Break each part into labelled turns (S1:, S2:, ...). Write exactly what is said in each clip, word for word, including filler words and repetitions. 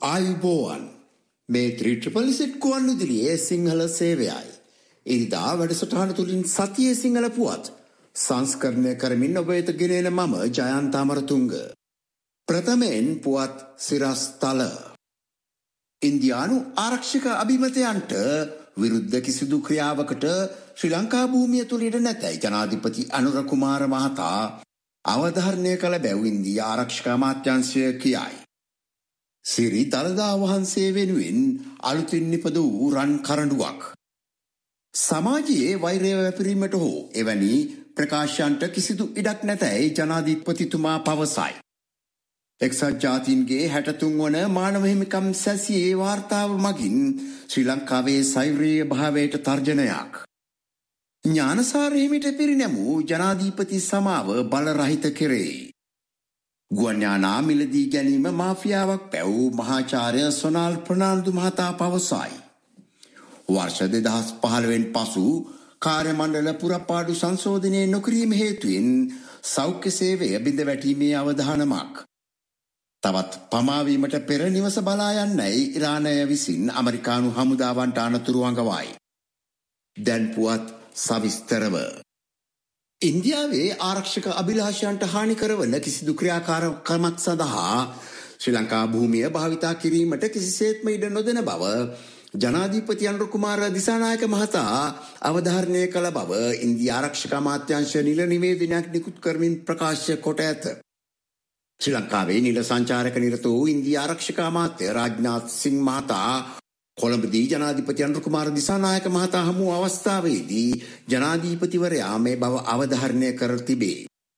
S1: ආයුබෝවන් මේ ත්‍රිට්‍රිපල් සෙට් ගුවන්විදුලියේ සිංහල සේවයයි. ඉරිදා වැඩසටහන තුලින් සතියේ සිංහල පුවත් සංස්කරණය කරමින් ඔබ වෙත ගෙනෙන මම ජයන්ත අමරතුංග. ප්‍රථමයෙන් පුවත් සිරස්තල. ඉන්දියානු ආරක්ෂක අභිමතයන්ට විරුද්ධ කිසිදු ක්‍රියාවකට ශ්‍රී ලංකා භූමිය තුල ඉඩ නැතයි ජනාධිපති අනුර කුමාර මහතා අවධාරණය කළ බැව් ඉන්දියා ආරක්ෂක අමාත්‍යාංශය කියයි. සිරි දළදා වහන්සේ වෙනුවෙන් අලුතින් නිපද වූ රන් කරඬුවක්. සමාජයේ වෛරය වැපිරීමට හෝ එවැනි ප්‍රකාශයන්ට කිසිදු ඉඩක් නැතැයි ජනාධිපතිතුමා පවසයි. එක්සත් ජාතීන්ගේ හැටතුන් වන මානව හිමිකම් සැසියේ වාර්තාව මගින් ශ්‍රී ලංකාවේ සෛරීය භාවයට තර්ජනයක්. ඥානසාර හිමිට පිරිනැමූ ජනාධිපති සමාව බලරහිත කෙරේ. ගුවන් යානා මිලදී ගැනීම මාෆියාවක් පැව් මහාචාර්ය සොනාල් ප්‍රනාන්දු මහතා පවසයි. වර්ෂ දෙදහස් පහළොවෙන් පසු කාර්ය මණ්ඩල පුරපාඩු සංශෝධනය නොකිරීම හේතුවෙන් සෞඛ්‍ය සේවය බිඳ වැටීමේ අවධානමක්. තවත් පමාවීමට පෙර නිවස බලා යන්නයි ඉරානය විසින් ඇමරිකානු හමුදාවන්ට අනතුරු අඟවයි. දැන් පුවත් සවිස්තරව. ඉන්දියාවේ ආරක්ෂක අභිලාෂයන්ට හානි කරවන කිසිදු ක්‍රියාකාරකමක් සඳහා ශ්‍රී ලංකා භූමිය භාවිතා කිරීමට කිසිසේත්ම ඉඩ නොදෙන බව ජනාධිපති අනුර කුමාර දිසානායක මහතා අවධාරණය කළ බව ඉන්දියා ආරක්ෂක අමාත්‍යාංශ නිල නිවේදනයක් නිකුත් කරමින් ප්‍රකාශ කොට ඇත. ශ්‍රී ලංකාවේ නිල සංචාරක නිරත වූ ඉන්දියා ආරක්ෂක අමාත්‍ය රාජ්නාත් සිං මහතා කොළඹදී ජනාධිපති අනුර කුමාර දිසානායක මහතා හමු අවස්ථාවේදී ජනාධිපතිවරයා මේ බව අවධාරණය කර තිබේ.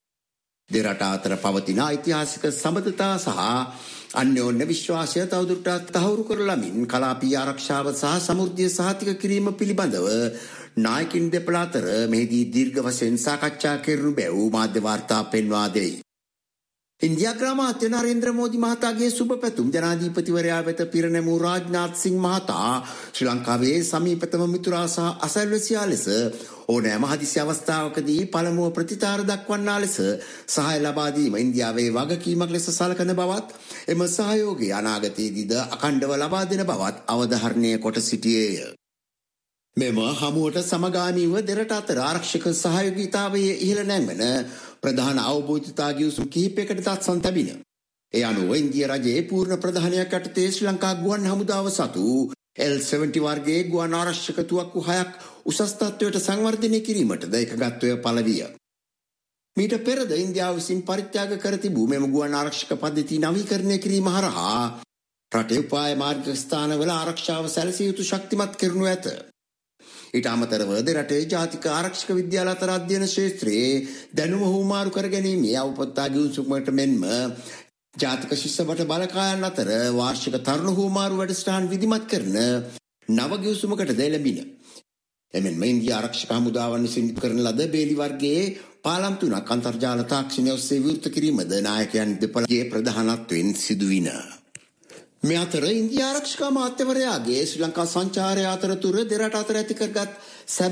S1: දෙරට අතර පවතින ඓතිහාසික සම්බන්ධතා සහ අන්‍යෝන්‍ය විශ්වාසය තවදුරටත් තහවුරු කරලමින් කලාපීය ආරක්ෂාව සහ සමෘද්ධිය සහතික කිරීම පිළිබඳව නායකින් දෙපළ අතර මෙහිදී දීර්ඝ වශයෙන් සාකච්ඡා කෙරෙනු බැව් මාධ්‍ය වාර්තා පෙන්වා දෙයි. ඉන්දියා ග්‍රාමාත්‍ය නරේන්ද්‍ර මෝදි මහතාගේ සුබ පැතුම් ජනාධිපතිවරයා වෙත පිරිනැමූ රාජ්නාත් සිං මහතා ශ්‍රී ලංකාවේ සමීපතම මිතුරා සහ අසල්වැසියා ලෙස ඕනෑම හදිසි අවස්ථාවකදී පළමුව ප්‍රතිචාර දක්වන්නා ලෙස සහාය ලබා දීම ඉන්දියාවේ වගකීමක් ලෙස සලකන බවත් එම සහයෝගය අනාගතයේදීද අඛණ්ඩව ලබා දෙන බවත් අවධාරණය කොට සිටියේය. මෙම හමුවට සමගාමීව දෙරට අතර ආරක්ෂක සහයෝගීතාවයේ ඉහළ නැංවන ප්‍රධාන අවබෝධතා ගිවිසුම් කිහිපයකට තත්සන් තැබින. ඒ අනුව ඉන්දියා රජයේ පූර්ණ ප්‍රධානයක් යටතේ ශ්‍රී ලංකා ගුවන් හමුදාව සතු එල් සෙවන්ටි වර්ගයේ ගුවන් ආරක්ෂක තුවක්කු හයක් උසස් තත්ත්වයට සංවර්ධනය කිරීමටද එකගත්වය පළ විය. මීට පෙරද ඉන්දියාව විසින් පරිත්‍යාග කර තිබූ මෙම ගුවන් ආරක්ෂක පද්ධති නවීකරණය කිරීම හරහා රටේ උපාය මාර්ග ස්ථානවල ආරක්ෂාව සැලසිය යුතු ශක්තිමත් කරනු ඇත. ඊට අමතරව දෙරටේ ජාතික ආරක්ෂක විද්‍යාල අතර අධ්‍යයන ක්ෂේත්‍රයේ දැනුම හුවමාරු කර ගැනීමේ අවපත්තා ගිවිසුමකට මෙන්ම ජාතික ශිෂ්‍යවට බලකායන් අතර වාර්ෂික තරුණ හුවමාරු වැඩසටහන් විධිමත් කරන නව ගිවිසුමකට දෙලඹින. එමෙන්ම ඉන්දියා ආරක්ෂක හමුදාවන් විසින් කරන ලද බේලි වර්ගයේ පාලම් තුනක් අන්තර්ජාල තාක්ෂණය ඔස්සේ විවෘත කිරීමද නායකයන් දෙපළගේ ප්‍රධානත්වයෙන් සිදුවින. මේ අතර ඉන්දියා ආරක්ෂක අමාත්‍යවරයාගේ ශ්‍රී ලංකා සංචාරය අතරතුර දෙරට අතර ඇති කරගත්